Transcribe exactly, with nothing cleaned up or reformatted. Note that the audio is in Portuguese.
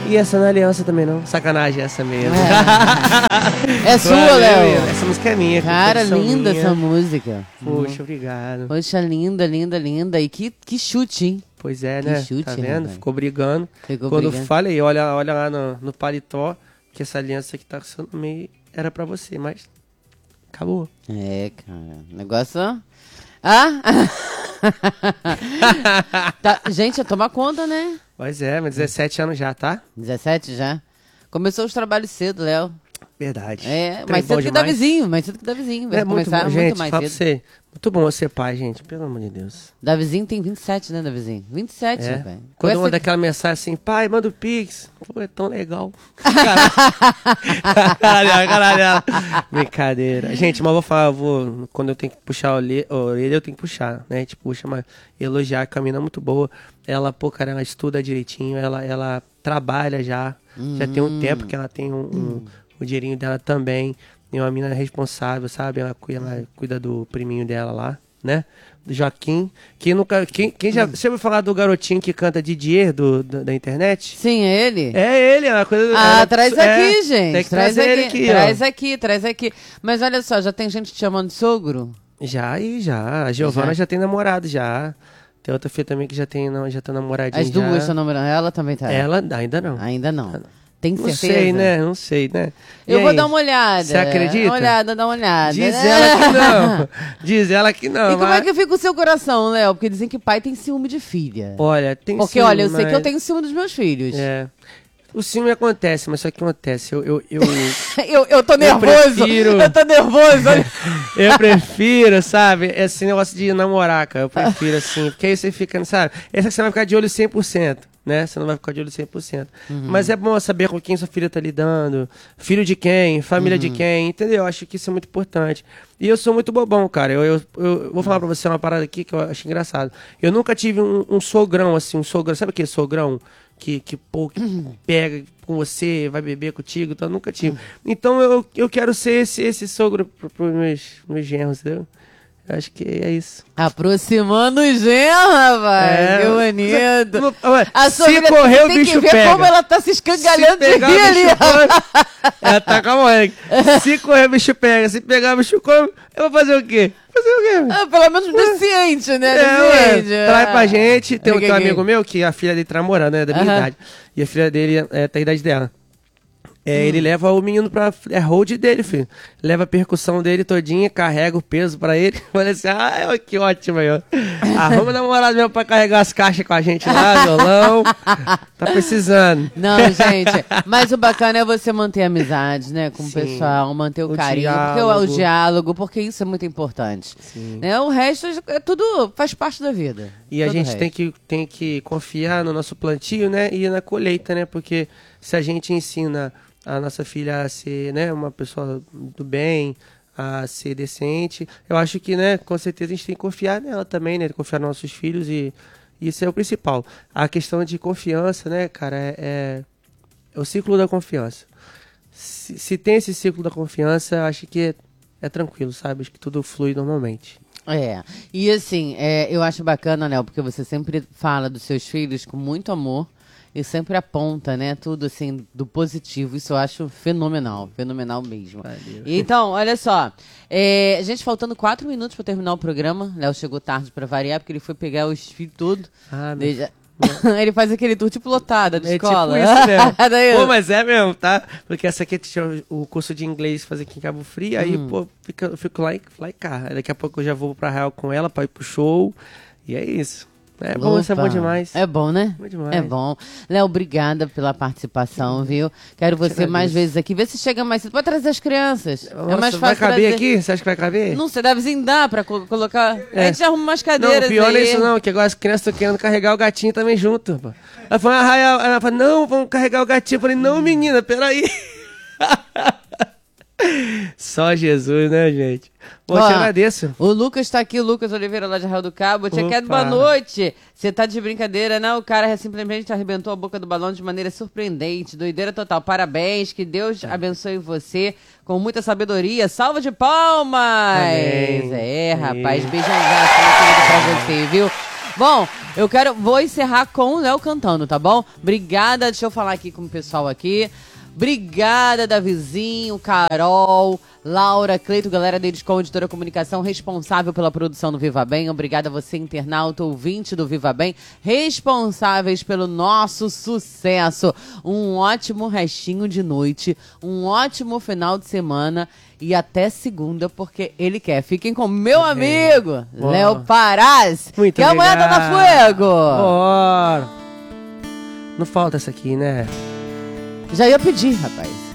E essa não é aliança também, não. Sacanagem essa mesmo. É, é sua, Léo. Essa música é minha. Cara, linda minha. essa música. Poxa, obrigado. Poxa, linda, linda, linda. E que, que chute, hein? Pois é, que né? Chute, tá vendo? Rapaz. Ficou brigando. Ficou Quando brigando. eu falei, olha, olha lá no, no paletó, que essa aliança que tá no meio era pra você, mas acabou. É, cara. Negócio... Ah! Tá, gente, toma conta, né? Pois é, mas dezessete anos já, tá? dezessete já. Começou os trabalhos cedo, Léo. Verdade. É, Trem mais bom cedo que demais. Davizinho, mais cedo que Davizinho. Vai É muito começar bom, muito gente, mais fala pra cedo. você. Muito bom ser pai, gente, pelo amor de Deus. Davizinho tem vinte e sete, né, Davizinho? vinte e sete, É. velho. Quando eu Conhece- mando aquela mensagem assim, pai, manda o Pix. Pô, é tão legal. Caralho, caralho. Brincadeira. Gente, mas eu vou falar, eu vou, quando eu tenho que puxar a orelha, a orelha, eu tenho que puxar, né? Tipo, puxa, mas elogiar, a Camila é muito boa. Ela, pô, cara, ela estuda direitinho, ela, ela trabalha já. Já tem um tempo que ela tem um, um, o dinheirinho dela também. É uma menina responsável, sabe? Ela cuida, ela cuida do priminho dela lá, né? Do Joaquim. Quem nunca. Quem, quem já. Você ouviu falar do garotinho que canta Didier do, do- da internet? Sim, é ele? É ele, é uma coisa. Ah, ela- traz é, aqui, gente. Tem que traz trazer aqui, ele aqui, traz ó. aqui, traz aqui. Mas olha só, já tem gente te chamando de sogro? Já aí, já. A Giovana Já. já. tem namorado já. Tem outra filha também que já tem, não, já tá namoradinha. As duas já. estão namorando. Ela também tá? Ela ainda não. Ainda não. Tem Não certeza? sei, né? Não sei, né? E Eu vou aí? dar uma olhada. Você acredita? Dá uma olhada, dá uma olhada. Diz né? ela que não. Diz ela que não. E como mas- é que fica o seu coração, Léo? Porque dizem que pai tem ciúme de filha. Olha, tem Porque, ciúme, olha, eu sei mas- que eu tenho ciúme dos meus filhos. É. O ciúme acontece, mas só que acontece. Eu, eu, eu, Eu, eu tô nervoso. prefiro- Eu tô nervoso. olha. eu prefiro, sabe? Esse negócio de namorar, cara. Eu prefiro assim. Porque aí você fica, sabe? Essa que você vai ficar de olho cem por cento. Né? Você não vai ficar de olho cem por cento. Mas é bom saber com quem sua filha tá lidando, filho de quem, família de quem, entendeu? Eu acho que isso é muito importante. E eu sou muito bobão, cara. Eu, eu, eu vou falar pra você uma parada aqui que eu acho engraçado. Eu nunca tive um, um sogrão, assim, um sogrão. Sabe aquele sogrão que, que, pô, que pega com você, vai beber contigo? Então, eu nunca tive. Então, eu, eu quero ser esse, esse sogro pro- pros meus, meus genros, entendeu? Eu acho que é isso. Aproximando o genro, rapaz. É. Que bonito. Não, ué, A se sua correr, o tem bicho que ver pega. como ela tá se escangalhando de pegar rir o ali. bicho come, ela tá com a mãe. Se correr, o bicho pega. Se pegar, o bicho come. Eu vou fazer o quê? Fazer o quê? Ah, pelo menos deficiente, né? É, ué, Deficiente. traz pra gente. Tem, Ah, um- tem um amigo meu que a filha dele tá namorando, né? Da minha Aham. idade. E a filha dele é, tem a idade dela. É, Hum. Ele leva o menino pra. É hold dele, filho. Leva a percussão dele todinha, carrega o peso pra ele. Olha assim, ah, que ótimo aí, ó. Arruma namorado mesmo pra carregar as caixas com a gente lá, violão. Tá precisando. Não, gente, mas o bacana é você manter a amizade, né, com o Sim. pessoal, manter o, O carinho, porque o, o diálogo. diálogo, porque isso é muito importante. Sim. Né? O resto é tudo faz parte da vida. E a Todo o gente resto. tem que, tem que confiar no nosso plantio, né? E na colheita, né? Porque se a gente ensina a nossa filha a ser, né, uma pessoa do bem, a ser decente, eu acho que, né, com certeza a gente tem que confiar nela também, né? Confiar nos nossos filhos e isso é o principal. A questão de confiança, né, cara, é, é, é o ciclo da confiança. Se, se tem esse ciclo da confiança, acho que é, é tranquilo, sabe? Acho que tudo flui normalmente. É, e assim, é, eu acho bacana, Léo, porque você sempre fala dos seus filhos com muito amor e sempre aponta, né, tudo assim, do positivo. Isso eu acho fenomenal, fenomenal mesmo. Valeu. Então, olha só, é, gente, faltando quatro minutos para terminar o programa, Léo chegou tarde para variar, porque ele foi pegar os filhos tudo. Ah, meu Desde- Ele faz aquele tour tipo lotada de É escola. tipo isso mesmo. Daí eu- Pô, mas é mesmo, tá? Porque essa aqui tinha o curso de inglês fazer aqui em Cabo Frio, aí, Hum. pô, fica, eu fico lá, em- lá em cá. Daqui a pouco eu já vou pra Real com ela pra ir pro show. E é isso. É bom, isso é bom Opa, demais. É bom, né? Bom demais. É bom. Léo, obrigada pela participação, viu? Quero você agradeço. mais vezes aqui. Vê se chega mais cedo. Pode trazer as crianças. é Nossa, mais vai fácil caber trazer. aqui? Você acha que vai caber? Não sei, deve dar pra co- colocar. A É. gente arruma umas Não, cadeiras o pior aí. não é isso não, que agora as crianças estão querendo carregar o gatinho também junto. Pô. Ela falou, ah, Rael, ela falou, não, vamos carregar o gatinho. Eu falei, não, menina, peraí. Só Jesus, né, gente? Pô, eu Ó, te agradeço. O Lucas tá aqui, o Lucas Oliveira lá de Arraial do Cabo. Tia Opa. Queda, boa noite. Você tá de brincadeira, não? O cara simplesmente arrebentou a boca do balão de maneira surpreendente. Doideira total. Parabéns, que Deus abençoe você com muita sabedoria. Salva de palmas! Amém. É, rapaz, Amém. beijão pra você, viu? Bom, eu quero, vou encerrar com o Léo cantando, tá bom? Obrigada, deixa eu falar aqui com o pessoal aqui. Obrigada, Davizinho, Carol, Laura, Cleito, galera da Edicom, editora comunicação, responsável pela produção do Viva Bem. Obrigada a você, internauta, ouvinte do Viva Bem, responsáveis pelo nosso sucesso. Um ótimo restinho de noite, um ótimo final de semana e até segunda, porque ele quer. Fiquem com meu okay. amigo, Boa. Léo Parás, Muito que amanhã tá na Fuego. Bora. Não falta essa aqui, né? Já ia pedir, rapaz.